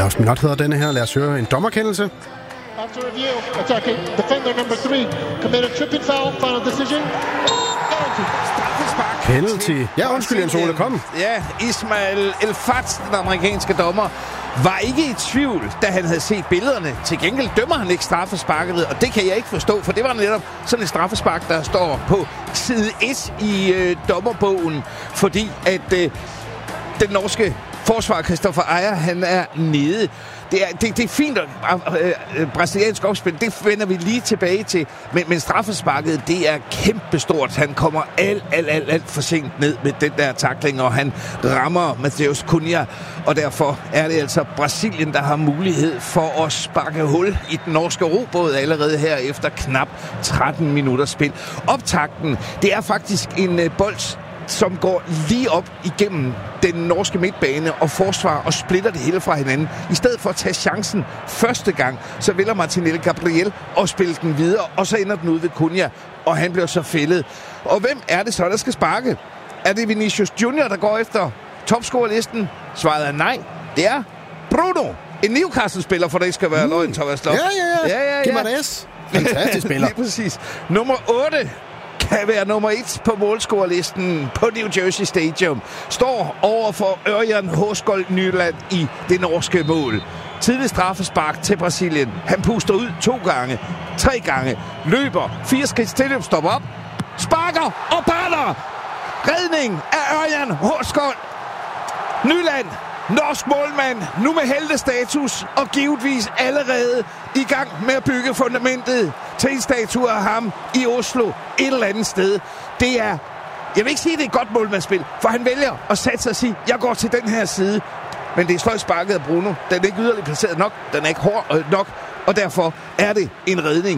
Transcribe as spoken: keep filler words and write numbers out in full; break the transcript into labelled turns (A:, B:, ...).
A: Last Minute hedder denne her. Lad os høre en dommerkendelse.
B: After review, attacking defender number three committed tripping foul. Final decision.
A: Penalty. Ja, undskyld, Jens Ole, kom.
C: Ja, Ismail El-Fat, den amerikanske dommer, var ikke i tvivl, da han havde set billederne. Til gengæld dømmer han ikke straffesparket, og det kan jeg ikke forstå, for det var netop sådan et straffespark, der står på side et i øh, dommerbogen, fordi at øh, den norske forsvar, Christoffer Ejer, han er nede. Det er, det, det er fint, at øh, øh, brasiliansk opspil, det vender vi lige tilbage til. Men, men straffesparket, det er kæmpestort. Han kommer alt, alt, alt, alt for sent ned med den der tackling, og han rammer Matheus Cunha. Og derfor er det altså Brasilien, der har mulighed for at sparke hul i den norske robåd allerede her efter knap tretten minutter spil. Optakten, det er faktisk en øh, bold, som går lige op igennem den norske midtbane og forsvar og splitter det hele fra hinanden. I stedet for at tage chancen første gang, så vælger Martinelli Gabriel og spille den videre, og så ender den ud ved Cunha, og han bliver så fældet. Og hvem er det så, der skal sparke? Er det Vinicius Junior, der går efter topscorerlisten? Svaret er nej. Det er Bruno, en Newcastle-spiller, for det skal være mm. løgn, Thomas Lok.
A: Ja, ja, ja.
C: ja, ja, ja.
A: Giv mig det S. Fantastisk spiller.
C: Lige præcis. Nummer otte kan være nummer et på målscorerlisten på New Jersey Stadium. Står over for Ørjan Horsgold Nyland i det norske mål. Tidlig straffespark til Brasilien. Han puster ud to gange, tre gange, løber, fire skridt til, stopper op, sparker og baller. Redning af Ørjan Horsgold Nyland. Norsk målmand, nu med heltestatus og givetvis allerede i gang med at bygge fundamentet til en statue af ham i Oslo et eller andet sted. Det er, jeg vil ikke sige, at det er et godt målmandsspil, for han vælger at sætte sig og sige, jeg går til den her side. Men det er sløjt sparket af Bruno. Den er ikke yderligere placeret nok, den er ikke hård nok, og derfor er det en redning.